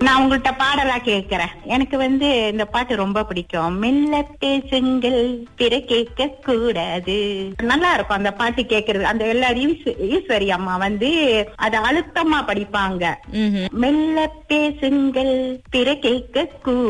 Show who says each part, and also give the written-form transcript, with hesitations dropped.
Speaker 1: நான் உங்கள்ட்ட பாடலா கேக்குறேன். எனக்கு இந்த பாட்டு ரொம்ப பிடிக்கும். மெல்ல பேசுங்கள் பிற கேட்க கூடாது. நல்லா இருக்கும் அந்த பாட்டு கேக்குறது. அந்த எல்லாரும் ஈஸ்வரி அம்மா அத அழுத்தமா படிப்பாங்க. மெல்ல பேசுங்கள் பிற கேட்க கூடாது.